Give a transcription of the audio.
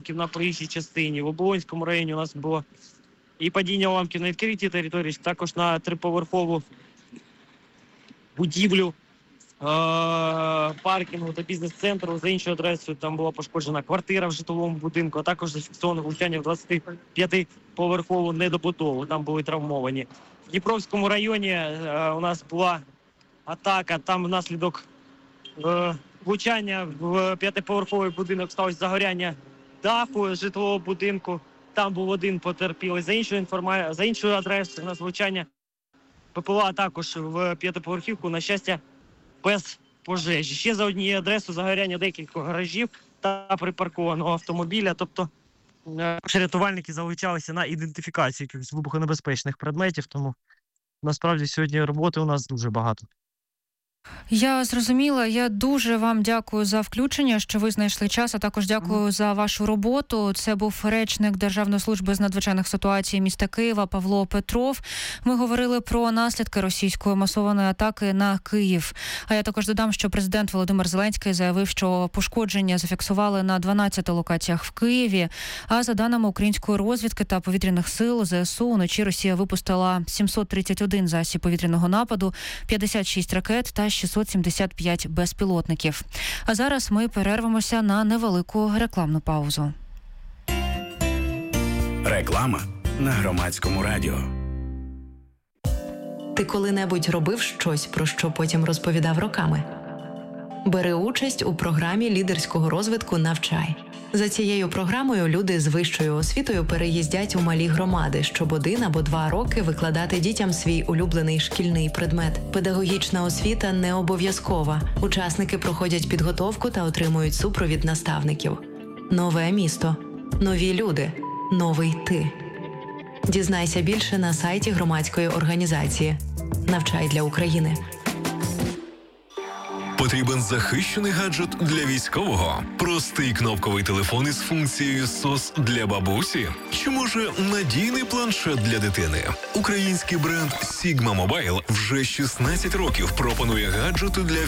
уламків на проїжджій частині. В Оболонському районі у нас було і падіння уламків на відкритій території, також на триповерхову будівлю паркінгу та бізнес-центру. За іншою адресою там була пошкоджена квартира в житловому будинку, а також зафіксовано влучання в 25-поверхову недобудову. Там були травмовані. В Дніпровському районі у нас була атака. Там внаслідок влучання в 5-поверховий будинок сталося загоряння даху житлового будинку. Там був один потерпілий. За іншою адресою у нас влучання ППЛА також в 5-поверхівку, на щастя, без пожежі. Ще за однією адресою загоряння декількох гаражів та припаркованого автомобіля. Тобто рятувальники залучалися на ідентифікацію якихось вибухонебезпечних предметів, тому насправді сьогодні роботи у нас дуже багато. Я зрозуміла. Я дуже вам дякую за включення, що ви знайшли час, а також дякую за вашу роботу. Це був речник Державної служби з надзвичайних ситуацій міста Києва Павло Петров. Ми говорили про наслідки російської масованої атаки на Київ. А я також додам, що президент Володимир Зеленський заявив, що пошкодження зафіксували на 12 локаціях в Києві. А за даними української розвідки та повітряних сил ЗСУ, уночі Росія випустила 731 засіб повітряного нападу, 56 ракет та 675 безпілотників. А зараз ми перервемося на невелику рекламну паузу. Реклама на Громадському радіо. Ти коли-небудь робив щось, про що потім розповідав роками? Бери участь у програмі лідерського розвитку «Навчай». За цією програмою люди з вищою освітою переїздять у малі громади, щоб 1 або 2 роки викладати дітям свій улюблений шкільний предмет. Педагогічна освіта не обов'язкова. Учасники проходять підготовку та отримують супровід наставників. Нове місто. Нові люди. Новий ти. Дізнайся більше на сайті громадської організації «Навчай для України». Потрібен захищений гаджет для військового? Простий кнопковий телефон із функцією SOS для бабусі? Чи може надійний планшет для дитини? Український бренд Sigma Mobile вже 16 років пропонує гаджети для